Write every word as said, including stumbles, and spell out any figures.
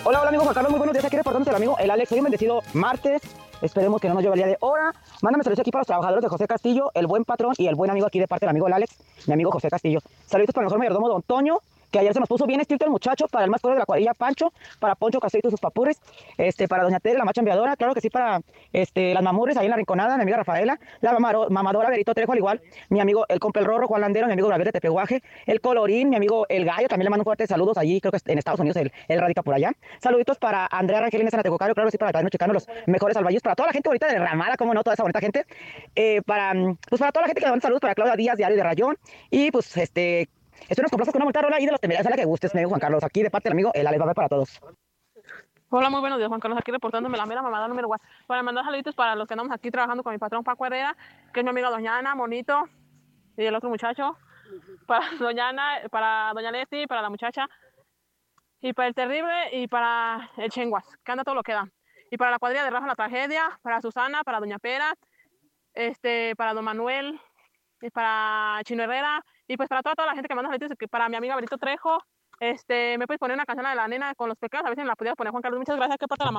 Hola, hola amigo Juan Carlos, muy buenos días, aquí reportándose el amigo el Alex. Hoy un bendecido martes, esperemos que no nos llueva el día de hora. Mándame saludos aquí para los trabajadores de José Castillo, el buen patrón y el buen amigo aquí de parte del amigo el Alex, mi amigo José Castillo. Saludos para el mejor mayordomo Don Toño, que ayer se nos puso bien estricto el muchacho, para el más fuerte de la cuadrilla Pancho, para Poncho Castillo y sus papurres, este, para Doña Tere, la macha enviadora, claro que sí, para este, las mamurres ahí en la rinconada, mi amiga Rafaela, la mamaro, mamadora Verito Trejo, al igual, mi amigo el compa el Rorro, Juan Landero, mi amigo Gabriel de Tepehuaje, el Colorín, mi amigo el Gallo, también le mando un fuerte saludos allí, creo que en Estados Unidos, él, él radica por allá. Saluditos para Andrea Rangelina Sanatecocario, claro que sí, para también Chicano, los mejores albayús, para toda la gente bonita de Ramada, como no, toda esa bonita gente, eh, para, pues para toda la gente que le manda saludos, para Claudia Díaz, Diario de Rayón, y pues este... Esto nos complazas con una bonita rola ahí de los temerarios, a la que gustes, me dijo Juan Carlos, aquí de parte del amigo el Alex, va a ver para todos. Hola, muy buenos días, Juan Carlos, aquí reportándome la mera mamada número uno. Para mandar saluditos para los que andamos aquí trabajando con mi patrón Paco Herrera, que es mi amiga Doña Ana, Monito, y el otro muchacho. Para Doña Ana, para Doña Leti, para la muchacha, y para el Terrible, y para el Chenguas, que anda todo lo que da. Y para la cuadrilla de Rafa la Tragedia, para Susana, para Doña Pera, este, para Don Manuel, y para Chino Herrera, y pues para toda, toda la gente que manda saluditos, que para mi amiga Berito Trejo. Este, me puedes poner una canción de la nena con los pecados, a ver si me la pudieras poner, Juan Carlos. Muchas gracias, que parte la